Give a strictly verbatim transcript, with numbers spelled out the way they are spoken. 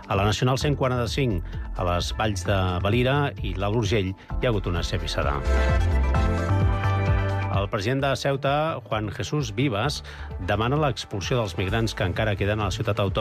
A la Nacional cent quaranta-cinc, a les valls de Valira i l'Alt Urgell, hi ha hagut una cebissada. El president de Ceuta, Juan Jesús Vivas, demana l'expulsió dels migrants que encara queden a la ciutat autònoma